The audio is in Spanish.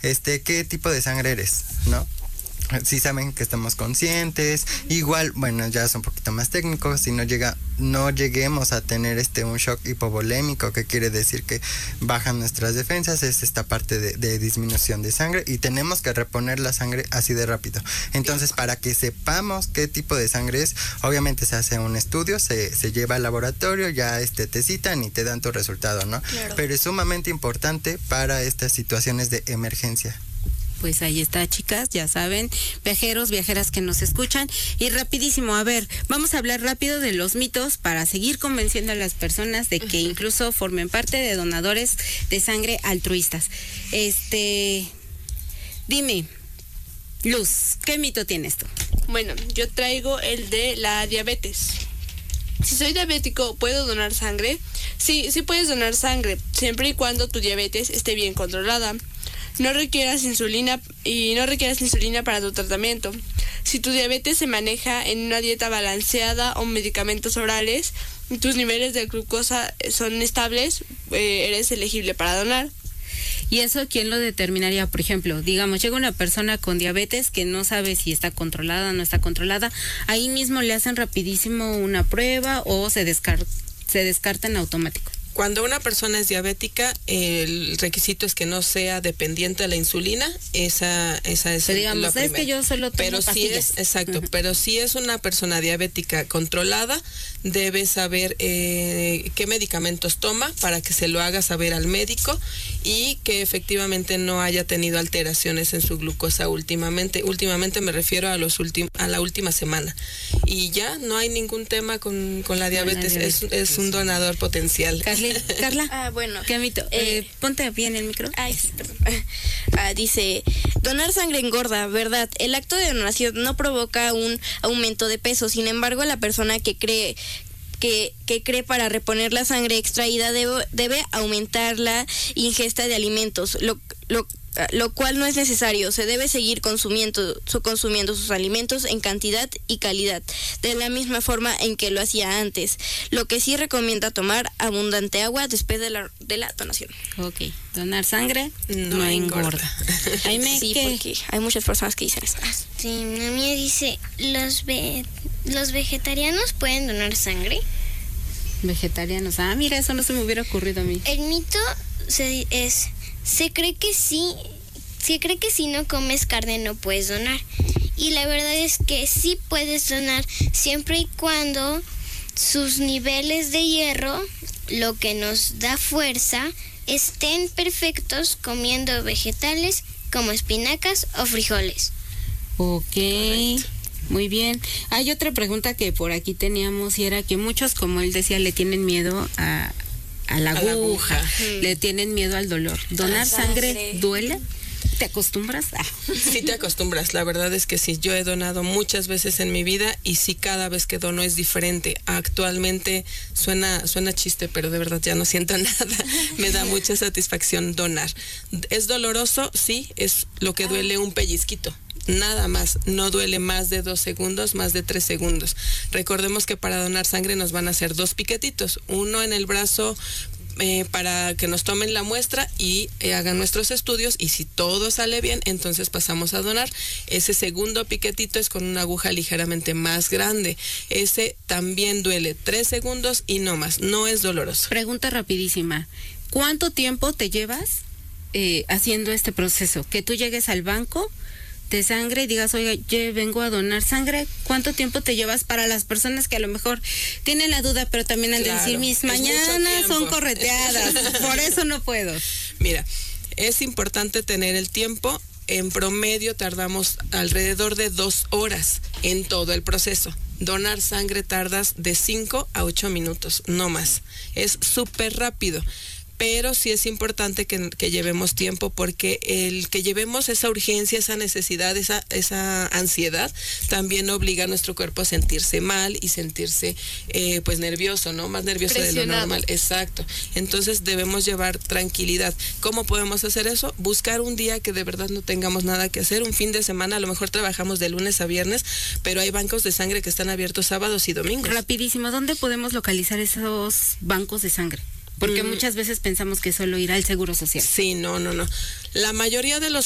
¿qué tipo de sangre eres? ¿No? Si saben que estamos conscientes, igual, bueno, ya es un poquito más técnico, si no lleguemos a tener un shock hipovolémico, que quiere decir que bajan nuestras defensas, es esta parte de disminución de sangre y tenemos que reponer la sangre así de rápido. Entonces, para que sepamos qué tipo de sangre es, obviamente se hace un estudio, se lleva al laboratorio, ya te citan y te dan tu resultado, ¿no? Claro. Pero es sumamente importante para estas situaciones de emergencia. Pues ahí está, chicas, ya saben, viajeros, viajeras que nos escuchan. Y rapidísimo, a ver, vamos a hablar rápido de los mitos para seguir convenciendo a las personas de que incluso formen parte de donadores de sangre altruistas. Dime, Luz, ¿qué mito tienes tú? Bueno, yo traigo el de la diabetes. Si soy diabético, ¿puedo donar sangre? Sí, sí puedes donar sangre, siempre y cuando tu diabetes esté bien controlada. No requieras insulina para tu tratamiento. Si tu diabetes se maneja en una dieta balanceada o medicamentos orales, y tus niveles de glucosa son estables, eres elegible para donar. ¿Y eso quién lo determinaría? Por ejemplo, digamos, llega una persona con diabetes que no sabe si está controlada o no está controlada, ahí mismo le hacen rapidísimo una prueba o se descarta en automático. Cuando una persona es diabética, el requisito es que no sea dependiente de la insulina. Esa es pero digamos, la primera. Es que yo solo tomo pero pastillas. Sí es, exacto, pero si es una persona diabética controlada, debe saber qué medicamentos toma para que se lo haga saber al médico y que efectivamente no haya tenido alteraciones en su glucosa últimamente. Últimamente me refiero a la última semana. Y ya no hay ningún tema con la diabetes, es un donador potencial. Carla, bueno. ¿Qué mito? Ponte bien el micro. Ay, sí, perdón. Dice, donar sangre engorda, ¿verdad? El acto de donación no provoca un aumento de peso, sin embargo, la persona que cree para reponer la sangre extraída debe aumentar la ingesta de alimentos, lo cual no es necesario. Se debe seguir consumiendo sus alimentos en cantidad y calidad, de la misma forma en que lo hacía antes. Lo que sí recomienda tomar abundante agua después de la donación. Ok, donar sangre no engorda. Sí, porque hay muchas personas que dicen eso. Sí, la mía dice, ¿los vegetarianos pueden donar sangre? Vegetarianos, mira, eso no se me hubiera ocurrido a mí. El mito se cree que si no comes carne no puedes donar. Y la verdad es que sí puedes donar siempre y cuando sus niveles de hierro, lo que nos da fuerza, estén perfectos comiendo vegetales como espinacas o frijoles. Ok. Correcto. Muy bien. Hay otra pregunta que por aquí teníamos y era que muchos, como él decía, le tienen miedo a la aguja, le tienen miedo al dolor. ¿Donar sangre duele? ¿Te acostumbras? Sí te acostumbras, la verdad es que sí, yo he donado muchas veces en mi vida y sí, cada vez que dono es diferente. Actualmente suena chiste, pero de verdad ya no siento nada, me da mucha satisfacción donar. ¿Es doloroso? Sí, es lo que duele un pellizquito. Nada más, no duele más de 2 segundos, más de 3 segundos. Recordemos que para donar sangre nos van a hacer 2 piquetitos, uno en el brazo para que nos tomen la muestra y hagan nuestros estudios, y si todo sale bien, entonces pasamos a donar. Ese segundo piquetito es con una aguja ligeramente más grande. Ese también duele 3 segundos y no más, no es doloroso. Pregunta rapidísima, ¿cuánto tiempo te llevas haciendo este proceso? Que tú llegues al banco de sangre y digas, oiga, yo vengo a donar sangre, ¿cuánto tiempo te llevas? Para las personas que a lo mejor tienen la duda, pero también han de decir, mis mañanas son correteadas, por eso no puedo. Mira, es importante tener el tiempo. En promedio tardamos alrededor de 2 horas en todo el proceso. Donar sangre tardas de 5 a 8 minutos, no más. Es súper rápido. Pero sí es importante que llevemos tiempo, porque el que llevemos esa urgencia, esa necesidad, esa ansiedad, también obliga a nuestro cuerpo a sentirse mal y sentirse pues nervioso, ¿no? Más nervioso de lo normal. Exacto. Entonces debemos llevar tranquilidad. ¿Cómo podemos hacer eso? Buscar un día que de verdad no tengamos nada que hacer, un fin de semana. A lo mejor trabajamos de lunes a viernes, pero hay bancos de sangre que están abiertos sábados y domingos. Rapidísimo, ¿dónde podemos localizar esos bancos de sangre? Porque muchas veces pensamos que solo ir al Seguro Social. Sí, no. La mayoría de los